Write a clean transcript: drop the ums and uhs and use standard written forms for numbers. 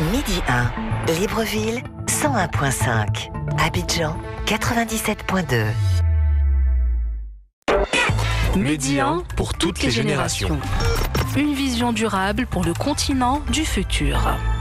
Midi 1, Libreville 101.5, Abidjan 97.2. Midi 1 pour toutes les générations. Une vision durable pour le continent du futur.